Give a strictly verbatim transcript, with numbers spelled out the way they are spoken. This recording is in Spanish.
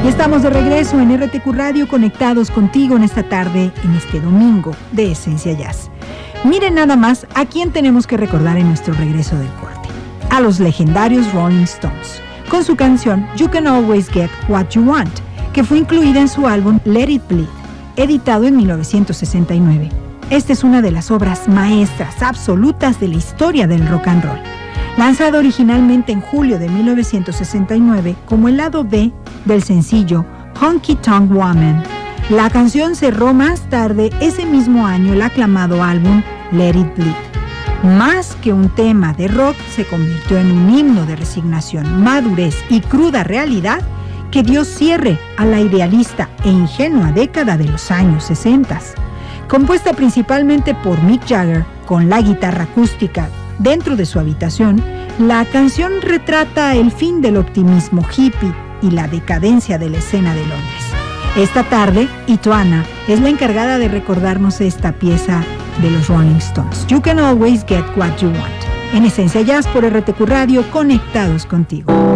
Y estamos de regreso en R T Q Radio, conectados contigo en esta tarde, en este domingo de Esencia Jazz. Miren nada más a quién tenemos que recordar en nuestro regreso del corte. A los legendarios Rolling Stones, con su canción You Can Always Get What You Want, que fue incluida en su álbum Let It Bleed, editado en mil novecientos sesenta y nueve. Esta es una de las obras maestras absolutas de la historia del rock and roll. Lanzado originalmente en julio de mil novecientos sesenta y nueve como el lado B del sencillo Honky Tonk Woman, la canción cerró más tarde ese mismo año el aclamado álbum Let It Bleed. Más que un tema de rock, se convirtió en un himno de resignación, madurez y cruda realidad que dio cierre a la idealista e ingenua década de los años sesenta. Compuesta principalmente por Mick Jagger con la guitarra acústica dentro de su habitación, la canción retrata el fin del optimismo hippie y la decadencia de la escena de Londres. Esta tarde, Ituana es la encargada de recordarnos esta pieza de los Rolling Stones, You Can Always Get What You Want. En Esencia Jazz por R T Q Radio, conectados contigo.